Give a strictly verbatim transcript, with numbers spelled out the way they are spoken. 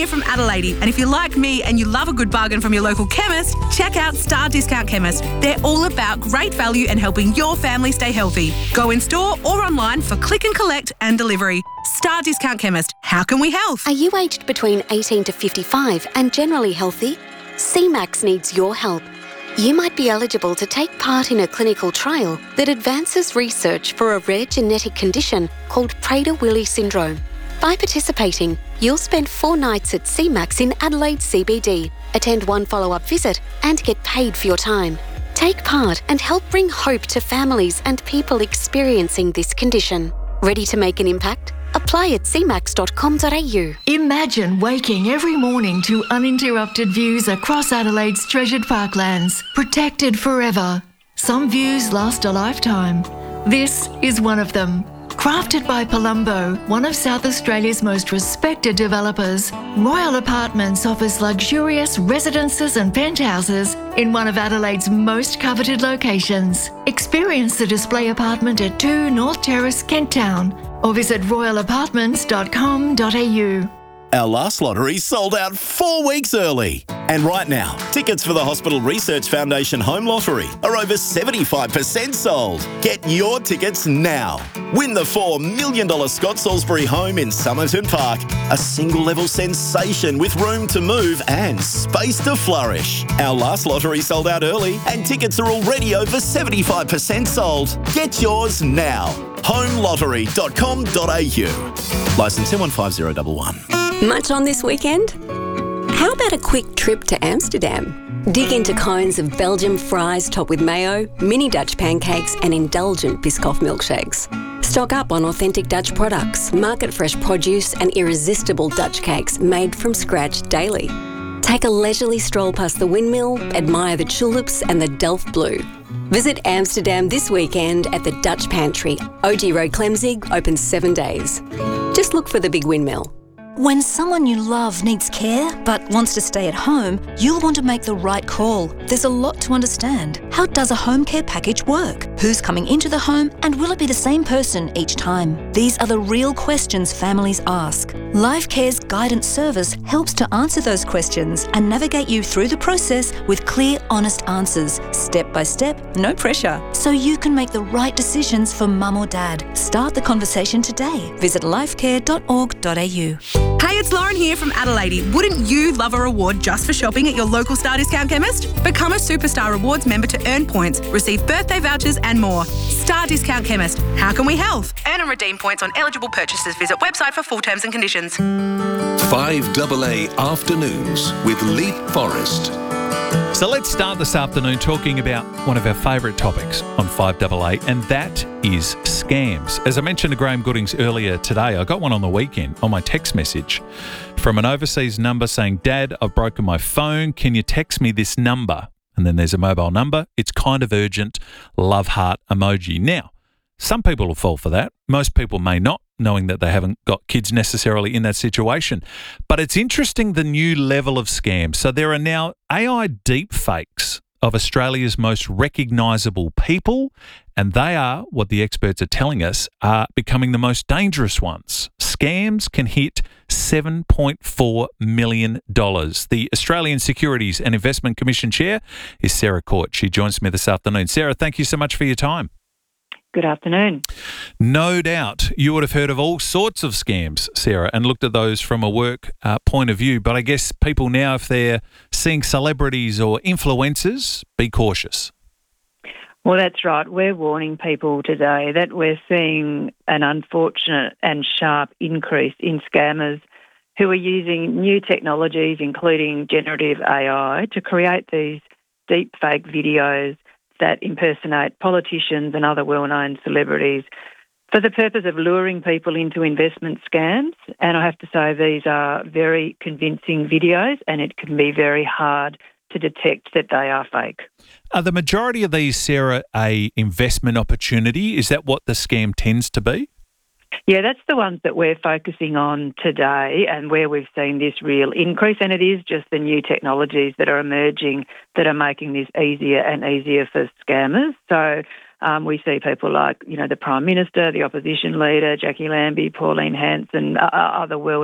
here from Adelaide, and if you're like me and you love a good bargain from your local chemist, check out Star Discount Chemist. They're all about great value and helping your family stay healthy. Go in store or online for click and collect and delivery. Star Discount Chemist. How can we help? Are you aged between eighteen to fifty-five and generally healthy? C MAX needs your help. You might be eligible to take part in a clinical trial that advances research for a rare genetic condition called Prader-Willi syndrome. By participating, you'll spend four nights at C MAX in Adelaide C B D, attend one follow-up visit and get paid for your time. Take part and help bring hope to families and people experiencing this condition. Ready to make an impact? Apply at c max dot com dot a u. Imagine waking every morning to uninterrupted views across Adelaide's treasured parklands, protected forever. Some views last a lifetime. This is one of them. Crafted by Palumbo, one of South Australia's most respected developers, Royal Apartments offers luxurious residences and penthouses in one of Adelaide's most coveted locations. Experience the display apartment at two North Terrace, Kent Town, or visit royal apartments dot com dot a u. Our last lottery sold out four weeks early. And right now, tickets for the Hospital Research Foundation Home Lottery are over seventy-five percent sold. Get your tickets now. Win the four million dollars Scott Salisbury home in Somerton Park. A single-level sensation with room to move and space to flourish. Our last lottery sold out early and tickets are already over seventy-five percent sold. Get yours now. home lottery dot com dot a u. Licence M one five zero one one. Much on this weekend? How about a quick trip to Amsterdam? Dig into cones of Belgian fries topped with mayo, mini Dutch pancakes and indulgent Biscoff milkshakes. Stock up on authentic Dutch products, market-fresh produce and irresistible Dutch cakes made from scratch daily. Take a leisurely stroll past the windmill, admire the tulips and the Delft blue. Visit Amsterdam this weekend at the Dutch Pantry, O G Road, Clemzig, open seven days. Just look for the big windmill. When someone you love needs care but wants to stay at home, you'll want to make the right call. There's a lot to understand. How does a home care package work? Who's coming into the home and will it be the same person each time? These are the real questions families ask. LifeCare's guidance service helps to answer those questions and navigate you through the process with clear, honest answers, step by step, no pressure, so you can make the right decisions for mum or dad. Start the conversation today. Visit lifecare dot org dot a u. Hey, it's Lauren here from Adelaide. Wouldn't you love a reward just for shopping at your local Star Discount Chemist? Become a Superstar Rewards member to earn points, receive birthday vouchers and more. Star Discount Chemist. How can we help? Earn and redeem points on eligible purchases. Visit website for full terms and conditions. five A A Afternoons with Leap Forest. So let's start this afternoon talking about one of our favourite topics on five A A, and that is scams. As I mentioned to Graham Goodings earlier today, I got one on the weekend on my text message from an overseas number saying, "Dad, I've broken my phone. Can you text me this number?" And then there's a mobile number. It's kind of urgent. Love heart emoji. Now, some people will fall for that. Most people may not, knowing that they haven't got kids necessarily in that situation. But it's interesting, the new level of scams. So there are now A I deep fakes of Australia's most recognisable people, and they are, what the experts are telling us, are becoming the most dangerous ones. Scams can hit seven point four million dollars. The Australian Securities and Investment Commission Chair is Sarah Court. She joins me this afternoon. Sarah, thank you so much for your time. Good afternoon. No doubt you would have heard of all sorts of scams, Sarah, and looked at those from a work uh, point of view. But I guess people now, if they're seeing celebrities or influencers, be cautious. Well, that's right. We're warning people today that we're seeing an unfortunate and sharp increase in scammers who are using new technologies, including generative A I, to create these deep fake videos that impersonate politicians and other well-known celebrities for the purpose of luring people into investment scams. And I have to say these are very convincing videos, and it can be very hard to detect that they are fake. Are the majority of these, Sarah, a investment opportunity? Is that what the scam tends to be? Yeah, that's the ones that we're focusing on today and where we've seen this real increase. And it is just the new technologies that are emerging that are making this easier and easier for scammers. So um, we see people like, you know, the Prime Minister, the opposition leader, Jackie Lambie, Pauline Hanson, uh, other well